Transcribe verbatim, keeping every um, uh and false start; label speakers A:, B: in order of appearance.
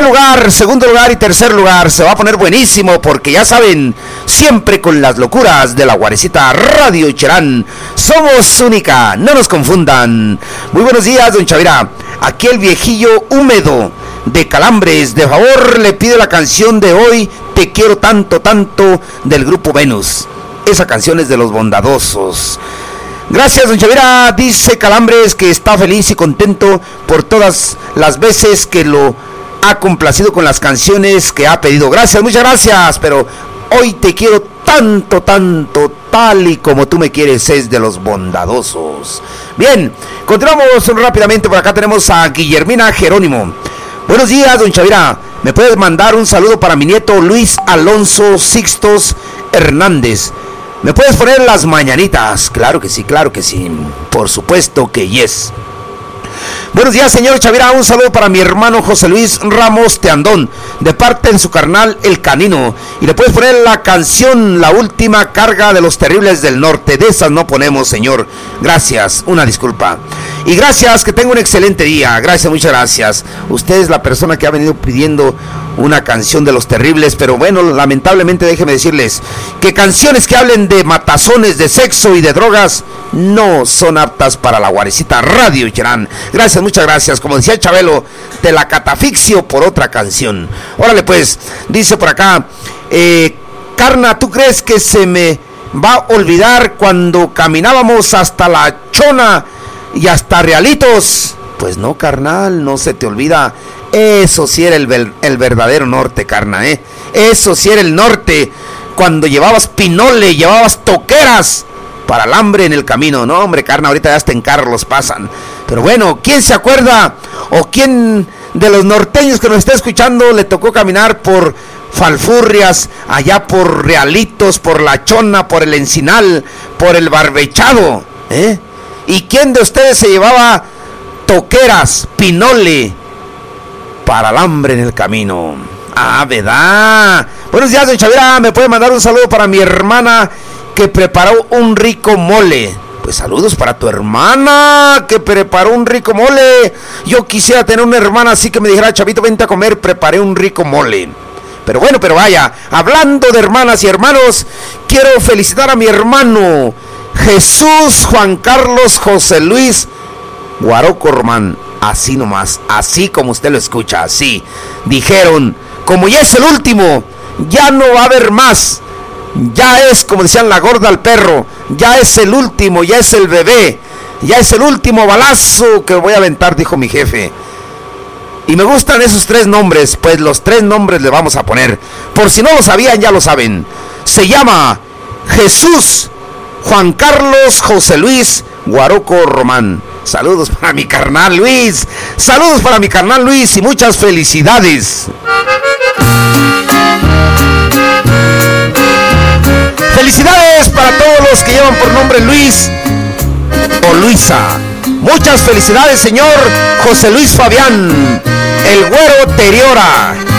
A: lugar, segundo lugar y tercer lugar. Se va a poner buenísimo porque ya saben, siempre con las locuras de la Guarecita Radio Cherán. Somos única, no nos confundan. Muy buenos días, don Chavira. Aquí el viejillo húmedo de Calambres, de favor le pide la canción de hoy, Te quiero tanto, tanto, del grupo Venus. Esa canción es de Los Bondadosos. Gracias, don Chavira. Dice Calambres que está feliz y contento por todas las veces que lo ha complacido con las canciones que ha pedido. Gracias, muchas gracias, pero hoy te quiero tanto, tanto, tal y como tú me quieres, es de Los Bondadosos. Bien, continuamos rápidamente. Por acá tenemos a Guillermina Jerónimo. Buenos días, don Chavira. ¿Me puedes mandar un saludo para mi nieto Luis Alonso Sixtos Hernández? ¿Me puedes poner las mañanitas? Claro que sí, claro que sí. Por supuesto que yes. Buenos días, señor Chavira. Un saludo para mi hermano José Luis Ramos Teandón, de parte de su carnal El Canino. Y le puedes poner la canción La Última Carga de los Terribles del Norte. De esas no ponemos, señor. Gracias, una disculpa. Y gracias, que tenga un excelente día. Gracias, muchas gracias. Usted es la persona que ha venido pidiendo una canción de Los Terribles, pero bueno, lamentablemente déjeme decirles que canciones que hablen de matazones, de sexo y de drogas no son aptas para la Guarecita Radio Cherán. Gracias, muchas gracias. Como decía Chabelo, te la catafixio por otra canción. Órale pues, dice por acá, eh, Carna, ¿tú crees que se me va a olvidar cuando caminábamos hasta La Chona y hasta Realitos? Pues no, carnal, no se te olvida. Eso sí era el, el verdadero norte, carnal, ¿eh? Eso sí era el norte. Cuando llevabas pinole, llevabas toqueras para el hambre en el camino. No, hombre, carnal, ahorita ya hasta en carros los pasan. Pero bueno, ¿quién se acuerda? ¿O quién de los norteños que nos está escuchando le tocó caminar por Falfurrias, allá por Realitos, por La Chona, por el Encinal, por el Barbechado, ¿eh? ¿Y quién de ustedes se llevaba toqueras, pinole para el hambre en el camino? Ah, ¿verdad? Buenos días, don Chavira. ¿Me puede mandar un saludo para mi hermana que preparó un rico mole? Pues saludos para tu hermana que preparó un rico mole. Yo quisiera tener una hermana así que me dijera, Chavito, vente a comer, preparé un rico mole. Pero bueno, pero vaya, hablando de hermanas y hermanos, quiero felicitar a mi hermano Jesús Juan Carlos José Luis Guaroco Román. Así nomás, así como usted lo escucha, así. Dijeron, como ya es el último, ya no va a haber más. Ya es, como decían, la gorda al perro. Ya es el último, ya es el bebé. Ya es el último balazo que voy a aventar, dijo mi jefe. Y me gustan esos tres nombres, pues los tres nombres le vamos a poner. Por si no lo sabían, ya lo saben. Se llama Jesús Juan Carlos José Luis Guaroco Román. Saludos para mi carnal Luis. Saludos para mi carnal Luis y muchas felicidades. Felicidades para todos los que llevan por nombre Luis o Luisa. Muchas felicidades, señor José Luis Fabián, el Güero Teriora.